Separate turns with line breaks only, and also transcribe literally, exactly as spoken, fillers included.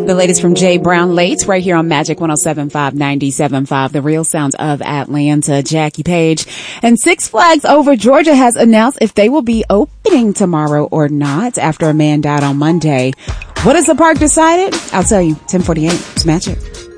The latest from Jay Brown Lates right here on Magic one oh seven point five, ninety-seven point five, the real sounds of Atlanta. Jackie Page and Six Flags Over Georgia has announced if they will be opening tomorrow or not after a man died on Monday. What has the park decided? I'll tell you. ten forty-eight. It's Magic.